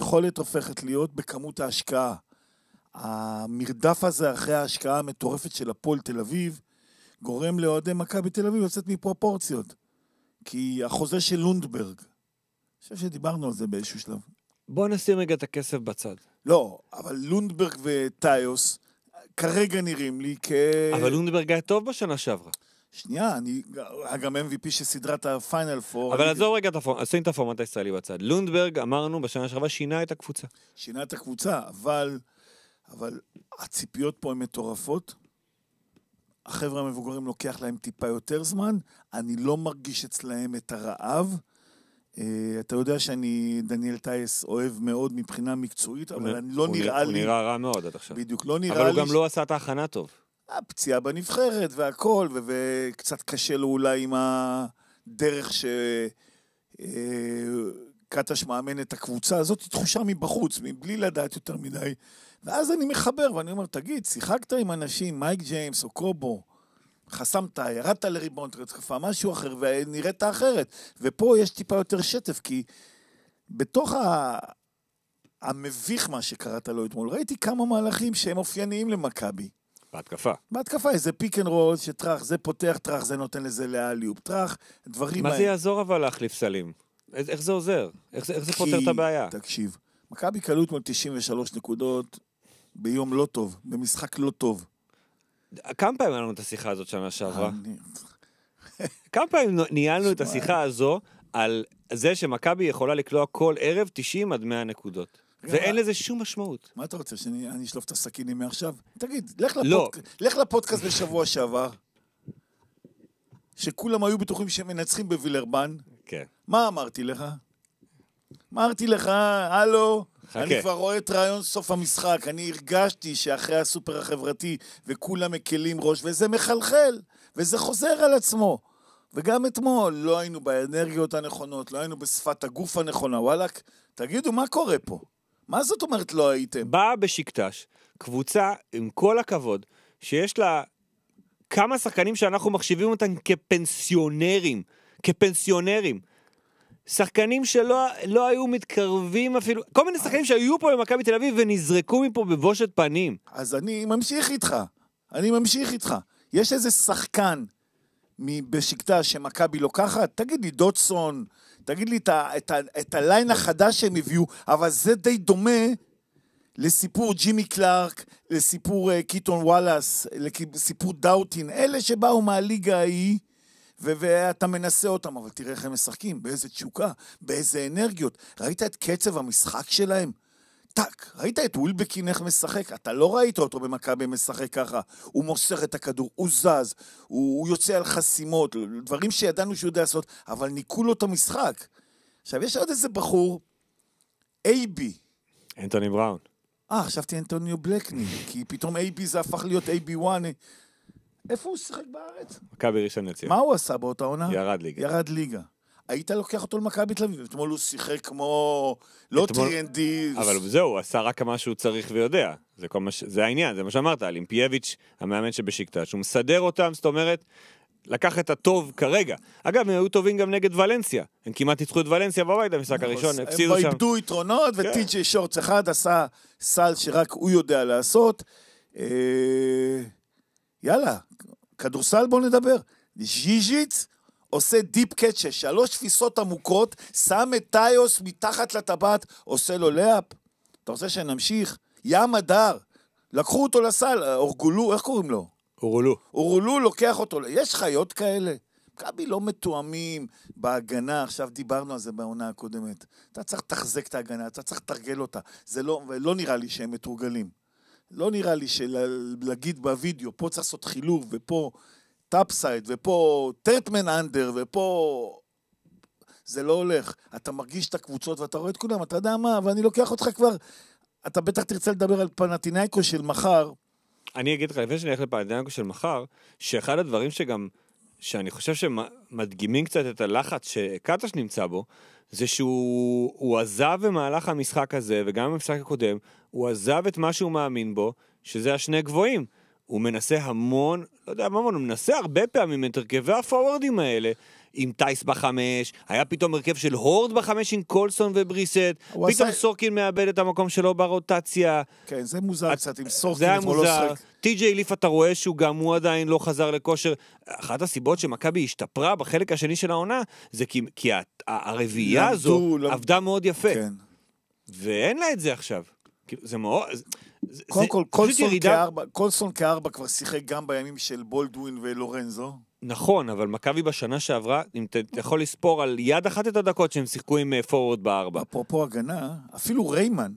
היכולת הופכת להיות בכמות ההשקעה. המרדף הזה אחרי ההשקעה המטורפת של הפועל תל אביב, גורם לאוהדי מכבי תל אביב לצאת מפרופורציות. כי החוזה של לונדברג, אני חושב שדיברנו על זה באיזשהו שלב. בוא נשים רגע את הכסף בצד. לא, אבל לונדברג וטיוס כרגע נראים לי אבל לונדברג היה טוב בשנה שעברה. שנייה, אני גם MVP שסדרת הפיינל פור. אבל עזוב רגע, עושים את הפורמט הישראלי בצד. לונדברג, אמרנו, בשנה שעברה שינה את הקבוצה. שינה את הקבוצה, אבל הציפיות פה הן מטורפות. החבר'ה המבוגרים לוקח להם טיפה יותר זמן. אני לא מרגיש אצלהם את הרעב. אתה יודע שאני דניאל טייס אוהב מאוד מבחינה מקצועית, אבל אני לא נראה לי... הוא נראה רע מאוד עד עכשיו. בדיוק, לא נראה לי... אבל הוא גם לא עשה את ההכנה טוב. הפציעה בנבחרת והכל, וקצת קשה לו אולי עם הדרך קטש מאמן את הקבוצה. זאת תחושה מבחוץ, מבלי לדעת יותר מדי. ואז אני מחבר ואני אומר, תגיד, שיחקת עם אנשים, מייק ג'יימס או קובו, חסמת, ירדת לריבון, תקפה משהו אחר, ונראית אחרת. ופה יש טיפה יותר שטף, כי בתוך המביך מה שקראת לו אתמול, ראיתי כמה מהלכים שהם אופייניים למכבי. בהתקפה, איזה פיק אנד רול, שטרח, זה פותח, טרח, זה נותן לזה לאליופ, טרח, דברים... מה זה יעזור אבל להחליף סלים? איך זה עוזר? איך זה פותר את הבעיה? תקשיב, מכבי קלו אתמול 93 נקודות ביום לא טוב, במשחק לא טוב. כמה פעמים היה לנו את השיחה הזאת שנה שעברה? כמה פעמים ניהלנו את השיחה הזו על זה שמכבי יכולה לקלוע כל ערב 90 עד 100 נקודות. ואין לזה שום משמעות. מה אתה רוצה, שאני אשלוף את הסכינים מעכשיו? תגיד, לך לפודקאסט בשבוע שעבר, שכולם היו בטוחים שהם מנצחים בווילרבן. כן. מה אמרתי לך? אמרתי לך, הלו, אני כבר רואה את רעיון סוף המשחק, אני הרגשתי שאחרי הסופר החברתי וכולם מקלים ראש, וזה מחלחל, וזה חוזר על עצמו. וגם אתמול לא היינו באנרגיות הנכונות, לא היינו בשפת הגוף הנכונה, וואלק, תגידו, מה קורה פה? מה זאת אומרת לא הייתם? באה בשקטש, קבוצה עם כל הכבוד, שיש לה כמה שחקנים שאנחנו מחשיבים אותם כפנסיונרים, שחקנים שלא היו מתקרבים אפילו, כל מיני שחקנים שהיו פה במכבי תל אביב ונזרקו מפה בבושת פנים. אז אני ממשיך איתך. יש איזה שחקן בשקטש שמכבי לוקחת, תגיד לי דוטסון, תגיד לי את הליין החדש שהם הביאו, אבל זה די דומה לסיפור ג'ימי קלארק, לסיפור קיטון וואלאס, לסיפור דאוטין, אלה שבאו מהליגה ההיא, ואתה מנסה אותם, אבל תראה איך הם משחקים, באיזה תשוקה, באיזה אנרגיות. ראית את קצב המשחק שלהם? טק, ראית את וילבקין איך משחק? אתה לא ראית אותו במכבי משחק ככה. הוא מוסר את הכדור, הוא זז, הוא יוצא על חסימות, דברים שידענו שהוא יודע לעשות, אבל ניקו לו את המשחק. עכשיו, יש עוד איזה בחור, אייבי. אנטוני בראון. חשבתי אנטוניו בלקני, כי פתאום אייבי זה הפך להיות אייבי 1. איפה הוא שיחק בארץ? מכבי ראשון לציון. מה הוא עשה באותה עונה? ירד ליגה. היית לוקח אותו למכבי תל אביב, אתמול הוא שיחק כמו לא טריאנדי. אבל זהו, הוא עשה רק מה שהוא צריך ויודע. זה העניין, זה מה שאמרת, לימפייביץ', המאמן שבשקטש, הוא מסדר אותם, זאת אומרת, לקח את הטוב כרגע. אגב, הם היו טובים גם נגד ולנסיה. הם כמעט ניצחו את ולנסיה בבית, המשחק הראשון, הפסידו שם. הם איבדו יתרונות, וטי.ג'יי שורץ אחד עשה סל שרק הוא יודע לעשות. יאללה, כדורסל בוא נדבר. ז'יז'יץ עושה דיפ קאץ' 3 תפיסות עמוקות, שם את טיוס מתחת לטבעת, עושה לו לאפ. אתה רוצה שנמשיך? ים הדר, לקחו אותו לסל, אורגולו, איך קוראים לו? אורולו לוקח אותו, יש חיות כאלה? מכבי לא מתואמים בהגנה, עכשיו דיברנו על זה בעונה הקודמת. אתה צריך לתחזק את ההגנה, אתה צריך לתרגל אותה. זה לא נראה לי שהם מתורגלים. לא נראה לי להגיד בווידאו, פה צריך לעשות חילוב, ופה טאפסייד, ופה טרטמן אנדר, ופה... זה לא הולך. אתה מרגיש את הקבוצות ואתה רואה את כולם, אתה יודע מה, ואני לוקח אותך כבר... אתה בטח תרצה לדבר על פנתינייקו של מחר. אני אגיד לך, לפני שאני אלך לפנתינייקו של מחר, שאחד הדברים שאני חושב שמדגימים קצת את הלחץ שקטש נמצא בו, זה שהוא עזב במהלך המשחק הזה, וגם במשחק הקודם, הוא עזב את מה שהוא מאמין בו, שזה השני גבוהים. הוא מנסה המון, לא יודע מה, הוא מנסה הרבה פעמים את הרכבי הפורורדים האלה, עם טייס בחמש, היה פתאום הרכב של הורד בחמש עם קולסון ובריסט, פתאום סורקין מאבד את המקום שלו ברוטציה. כן, זה מוזר קצת עם סורקין. זה היה מוזר. טי.ג'יי ליף אתה רואה שהוא גם הוא עדיין לא חזר לכושר. אחת הסיבות שמכבי השתפרה בחלק השני של העונה, זה כי הרביעייה הזו עבדה מאוד יפה. כן. ואין לה את זה עכשיו. זה מאוד... קודם כל, קולסון כארבע כבר שיחק גם בימים של בולדווין ולורנזו. נכון, אבל מכבי בשנה שעברה, אם אתה יכול לספור על יד אחת את הדקות שהם שיחקו עם פורוורד בארבע. אפרופו הגנה, אפילו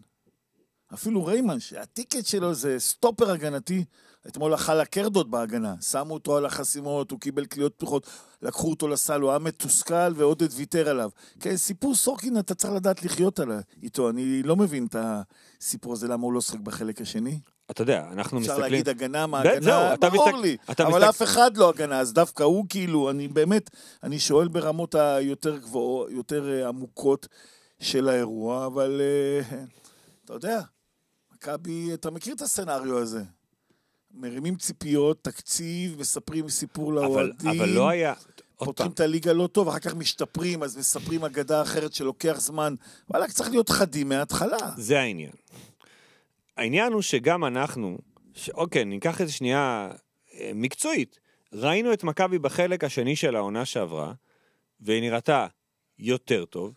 ריימן, שהטיקט שלו זה סטופר הגנתי, אתמול אכל הקרדות בהגנה, שמו אותו על החסימות, הוא קיבל קליות פתוחות, לקחו אותו לסל, הוא היה מתוסכל ועודד ויתר עליו. כן, סיפור סורקין אתה צריך לדעת לחיות איתו, אני לא מבין את הסיפור הזה, למה הוא לא שחק בחלק השני. אתה יודע, אנחנו מסתכלים... אפשר להגיד הגנה מה הגנה, ברור לי, אבל אף אחד לא הגנה, אז דווקא הוא כאילו, אני שואל ברמות היותר גבוהות, יותר עמוקות של האירוע, אבל אתה יודע, מכבי, אתה מכיר את הסצנריו הזה? מרימים ציפיות, תקציב, מספרים סיפור לאוהדים. אבל לא היה... פותחים את הליגה לא טוב, אחר כך משתפרים, אז מספרים אגדה אחרת שלוקח זמן. וואלה, צריך להיות חדים מההתחלה. זה העניין. העניין הוא שגם אנחנו, אוקיי, ניקח איזה שנייה מקצועית. ראינו את מכבי בחלק השני של העונה שעברה, והיא נראתה יותר טוב.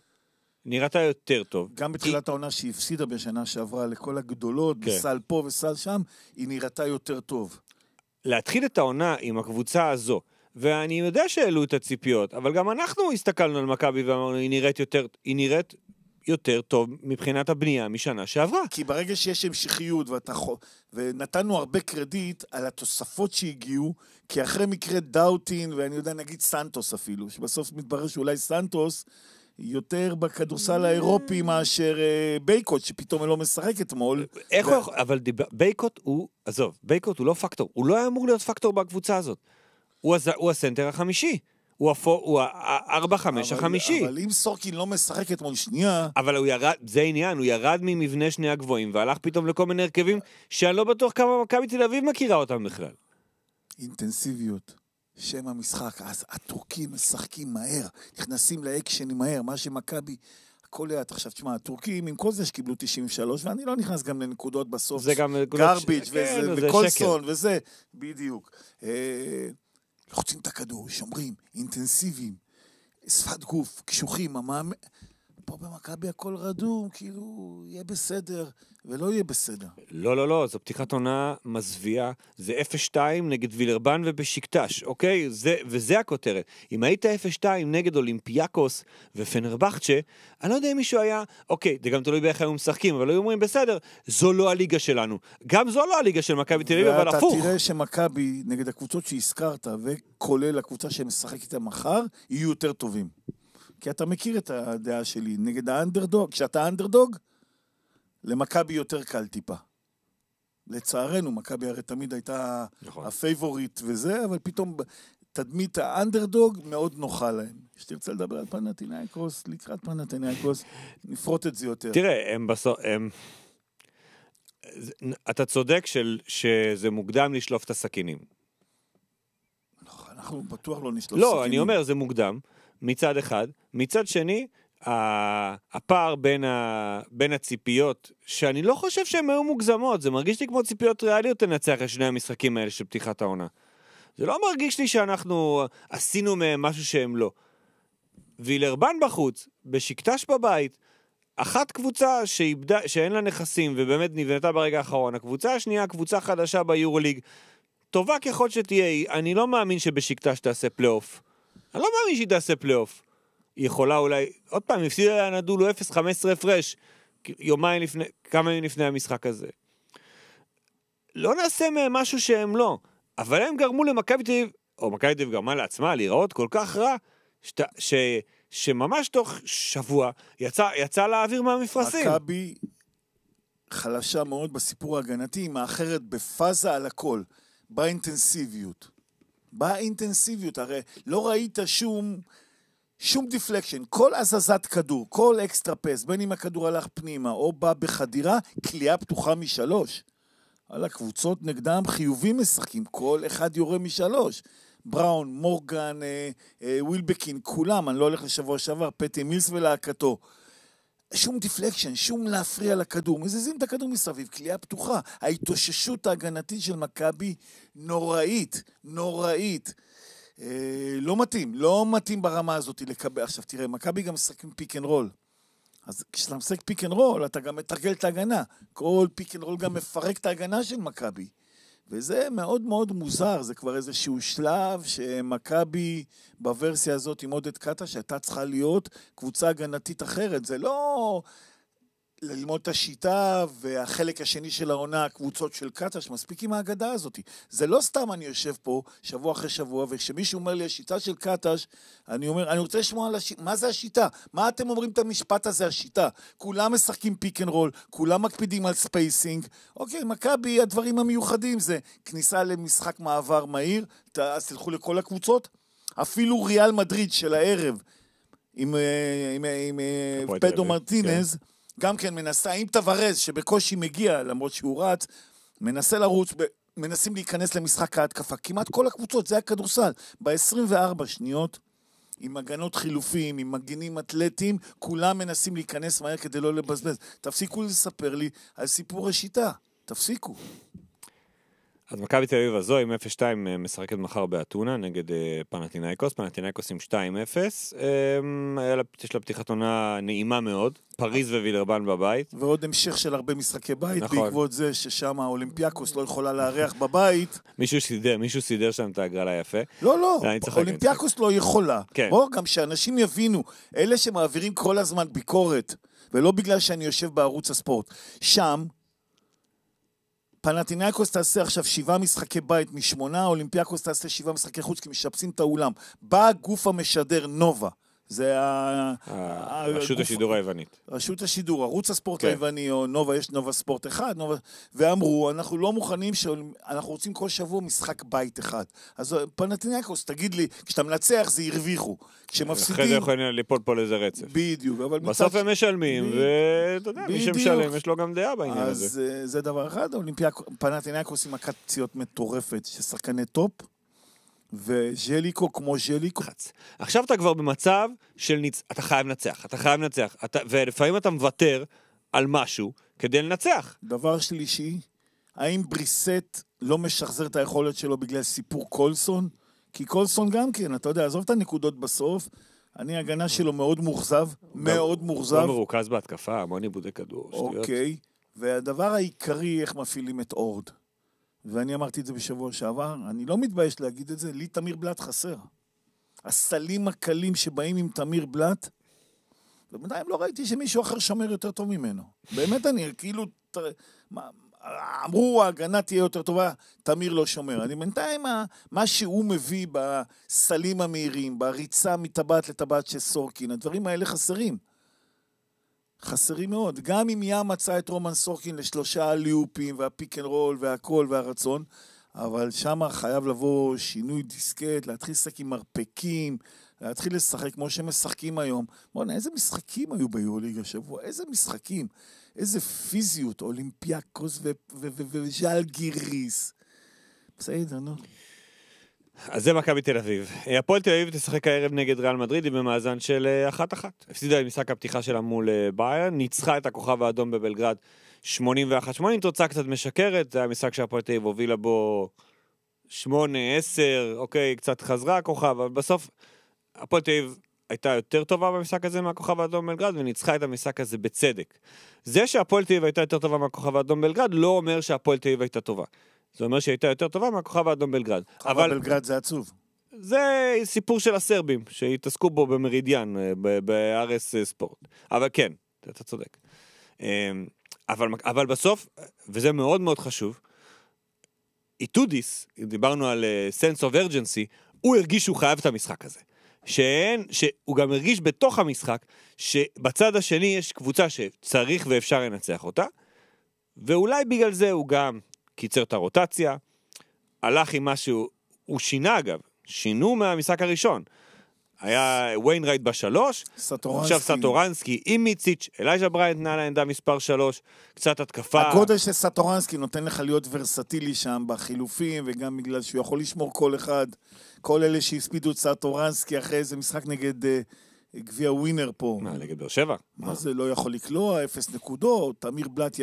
גם בתחילת העונה שהיא הפסידה בשנה שעברה לכל הגדולות, בסל פה וסל שם, היא נראתה יותר טוב. להתחיל את העונה עם הקבוצה הזו, ואני יודע שהעלו את הציפיות, אבל גם אנחנו הסתכלנו על מכבי ואמרנו, היא נראית יותר טוב מבחינת הבנייה משנה שעברה. כי ברגע שיש המשכיות, ונתנו הרבה קרדיט על התוספות שהגיעו, כי אחרי מקרה דאוטין, ואני יודע, נגיד סנטוס אפילו, שבסוף מתברר שאולי סנטוס יותר בכדורסל האירופי מאשר בייקוט, שפתאום לא משחק אתמול. אבל בייקוט הוא, עזוב, בייקוט הוא לא פקטור, הוא לא היה אמור להיות פקטור בקבוצה הזאת. הוא הסנטר החמישי. הוא ה-4-5 החמישי. אבל אם סורקין לא משחק אתמול שנייה... אבל הוא ירד, זה עניין, הוא ירד ממבנה שני הגבוהים, והלך פתאום לכל מיני הרכבים, שאני לא בטוח כמה מכבי תל אביב מכירה אותם בכלל. אינטנסיביות. שם המשחק. אז הטורקים משחקים מהר, נכנסים לאקשנים מהר, מה שמכבי... הכל לאט. עכשיו, תשמע, הטורקים עם כל זה שקיבלו 93, ואני לא נכנס גם לנקודות בסוף. זה גם גרביץ' וקולסון וזה. בדיוק. לוחצים את הכדור, שומרים, אינטנסיביים, שפת גוף, קשוחים, פה במכבי הכל רדום, כאילו, יהיה בסדר, ולא יהיה בסדר. לא, זו פתיחת עונה מזוויעה, זה 0-2 נגד וילרבן ובשיקטש, אוקיי? וזה הכותרת. אם היית 0-2 נגד אולימפיאקוס ופנרבחצ'ה, אני לא יודע אם מישהו היה, אוקיי, זה גם תלוי באיך היו משחקים, אבל היו אומרים, בסדר, זו לא הליגה שלנו. גם זו לא הליגה של מכבי תל אביב, אבל הפוך. ואתה תראה שמכבי, נגד הקבוצות שהזכרת, וכולל הקבוצה שמשחק איתה מחר, יהיו יותר טובים. כי אתה מכיר את הדעה שלי, נגד האנדרדוג, כשאתה אנדרדוג, למכבי יותר קל טיפה. לצערנו, מכבי הרי תמיד הייתה הפייבוריט וזה, אבל פתאום תדמית האנדרדוג מאוד נוחה להם. שתרצה לדבר על פנתינייקוס, לקראת פנתינייקוס, נפרוט את זה יותר. תראה, אתה צודק שזה מוקדם לשלוף את הסכינים. אנחנו בטוח לא נשלוף סכינים. לא, אני אומר, זה מוקדם. מצד אחד, מצד שני, הפער בין הציפיות, שאני לא חושב שהן היו מוגזמות, זה מרגיש לי כמו ציפיות ריאליות לנצח את שני המשחקים האלה של פתיחת העונה. זה לא מרגיש לי שאנחנו עשינו מהם משהו שהם לא. וילרבן בחוץ, בשקטש בבית, אחת קבוצה שאין לה נכסים ובאמת נבנתה ברגע האחרון, הקבוצה השנייה, קבוצה חדשה ביורוליג, טובה ככל שתהיה, אני לא מאמין שבשקטש תעשה פלייאוף. אני לא מאמין שהיא תעשה פלייאוף. היא יכולה אולי, עוד פעם, הפסידה נדולו 0-15 הפרש, כמה ימים לפני המשחק הזה. לא נעשה מהם משהו שהם לא, אבל הם גרמו למכבי תל אביב, או מכבי תל אביב גרמה לעצמה, להיראות כל כך רע, שממש תוך שבוע יצא לאוויר מהמפרשים. מכבי חלשה מאוד בסיפור ההגנתי, היא מאחרת בפאזה על הכל, באינטנסיביות. הרי לא ראית שום דיפלקשן, כל הזזת כדור, כל אקסטרה פס, בין אם הכדור הלך פנימה או בא בחדירה, קליעה פתוחה מ3. על הקבוצות נגדם חיובים משחקים, כל אחד יורה משלוש. בראון, מורגן, ווילבקין, כולם, אני לא הולך לשבוע שעבר, פטי מילס ולהקתו. שום דיפלקשן, שום להפריע לכדור, מזיזים את הכדור מסביב, כלייה פתוחה. ההתאוששות ההגנתית של מכבי נוראית, נוראית. לא מתאים ברמה הזאת לקבל. עכשיו תראה, מכבי גם משחקים פיק אנד רול. אז כשאתה משחק פיק אנד רול, אתה גם מתרגל את ההגנה. כל פיק אנד רול גם מפרק את ההגנה של מכבי. וזה מאוד מאוד מוזר, זה כבר איזשהו שלב שמכבי בוורסיה הזאת עם עודד קטש, שהייתה צריכה להיות קבוצה הגנתית אחרת. זה לא ללמוד את השיטה והחלק השני של העונה, הקבוצות של קטש, מספיק עם ההגדה הזאת. זה לא סתם אני יושב פה שבוע אחרי שבוע, וכשמישהו אומר לי השיטה של קטש, אני אומר, אני רוצה לשמוע על השיטה, מה זה השיטה? מה אתם אומרים את המשפט הזה, השיטה? כולם משחקים פיק אנד רול, כולם מקפידים על ספייסינג. אוקיי, מכבי, הדברים המיוחדים זה כניסה למשחק מעבר מהיר, אז תלכו לכל הקבוצות. אפילו ריאל מדריד של הערב, עם פדו מרטינז, גם כן מנסה, עם טוורז שבקושי מגיע, למרות שהוא רץ, מנסה לרוץ, מנסים להיכנס למשחק ההתקפה. כמעט כל הקבוצות, זה הכדורסל. ב-24 שניות, עם הגנות חילופים, עם מגנים אתלטיים, כולם מנסים להיכנס מהר כדי לא לבזבז. תפסיקו לספר לי על סיפור השיטה. תפסיקו. אז מכבי תל אביב הזו עם 0-2 משחקת מחר באתונה נגד פנתינייקוס, פנתינייקוס עם 2-0, יש לה פתיחת עונה נעימה מאוד, פריז ווילרבן בבית. ועוד המשך של הרבה משחקי בית, נכון. בעקבות זה ששם האולימפיאקוס לא יכולה לארח בבית. מישהו סידר שם את הגרלה יפה. לא, אולימפיאקוס לא יכולה. כן. בוא, גם שאנשים יבינו, אלה שמעבירים כל הזמן ביקורת, ולא בגלל שאני יושב בערוץ הספורט, שם, פנתינייקוס תעשה עכשיו 7 משחקי בית מ8, אולימפיאקוס תעשה 7 משחקי חוץ, כי משפצים את האולם. בא הגוף המשדר נובה. זה רשות השידור היוונית. רשות השידור, ערוץ הספורט היווני, או נובה, יש נובה ספורט אחד, ואמרו, אנחנו לא מוכנים, אנחנו רוצים כל שבוע משחק בית אחד. אז פנתינייקוס, תגיד לי, כשאתה מנצח זה הרוויחו. כשמפסידים... אחרי זה יכולים ליפול פה לאיזה רצף. בדיוק, אבל... בסוף הם משלמים, ואתה יודע, מי שמשלם, יש לו גם דעה בעניין הזה. אז זה דבר אחד, פנתינייקוס עם מכת פציעות מטורפת, ששחקני טופ, וז'ליקו כמו ז'ליקו. עכשיו אתה כבר במצב של אתה חייב לנצח, ולפעמים אתה מוותר על משהו כדי לנצח. דבר שלישי, האם בריסט לא משחזר את היכולת שלו בגלל סיפור קולסון? כי קולסון גם כן, אתה יודע, עזוב את הנקודות בסוף, ההגנה שלו מאוד מורזב, מאוד מורזב. לא מרוכז בהתקפה, המון איבודי כדור. אוקיי, והדבר העיקרי, איך מפעילים את אורד. ואני אמרתי את זה בשבוע שעבר, אני לא מתבייש להגיד את זה, לי תמיר בלט חסר. הסלים הקלים שבאים עם תמיר בלט, ובינתיים לא ראיתי שמישהו אחר שומר יותר טוב ממנו. באמת אני, כאילו, אמרו, ההגנה תהיה יותר טובה, תמיר לא שומר. אני בינתיים, מה שהוא מביא בסלים המהירים, בריצה מטבעת לטבעת של סורקין, הדברים האלה חסרים. חסרים מאוד. גם אם ים מצא את רומן סורקין ל3 ליופים והפיק אנד רול והכל והרצון, אבל שם חייב לבוא שינוי דיסקט, להתחיל לשחק עם מרפקים, להתחיל לשחק כמו שמשחקים היום. בוא'נה, איזה משחקים היו ביורוליג השבוע? איזה משחקים? איזה פיזיות, אולימפיאקוס וז'לגיריס. בסדר, נו. אז זה מכבי תל אביב. הפועל תל אביב תשחק הערב נגד ריאל מדריד במאזן של 1-1. הפסידה למשחק הפתיחה שלה מול ביירן, ניצחה את הכוכב האדום בבלגרד 81-80, תוצאה קצת משקרת, זה היה משחק שהפועל תל אביב הובילה בו 8-10, אוקיי, קצת חזרה הכוכב, אבל בסוף הפועל תל אביב הייתה יותר טובה במשחק הזה מהכוכב האדום בבלגרד, וניצחה את המשחק הזה בצדק. זה שהפועל תל אביב הייתה יותר טובה מהכוכב האדום בבלגרד, לא אומר שהפועל תל אביב הייתה טובה. זה אומר שהיא הייתה יותר טובה מהכוכב האדום בלגרד. אבל בלגרד זה עצוב. זה סיפור של הסרבים, שהתעסקו בו במרידיאן, בארס ספורט. אבל כן, אתה צודק. אבל בסוף, וזה מאוד מאוד חשוב, איטודיס, דיברנו על sense of urgency, הוא הרגיש שהוא חייב את המשחק הזה. שהוא גם הרגיש בתוך המשחק, שבצד השני יש קבוצה שצריך ואפשר לנצח אותה, ואולי בגלל זה הוא גם קיצר את הרוטציה, הלך עם משהו, הוא שינה אגב, שינו מהמשחק הראשון. היה ויינרייט בשלוש, עכשיו סטורנסקי עם מיציץ', אלייג'ה בריינט נע לעמדה מספר 3, קצת התקפה. הגודל של סטורנסקי נותן לך להיות ורסטילי שם בחילופים, וגם בגלל שהוא יכול לשמור כל אחד, כל אלה שהספידו את סטורנסקי אחרי איזה משחק נגד גביע ווינר פה. מה, נגד באר שבע? מה זה, לא יכול לקלוע, 0 נקודות, אמיר בלט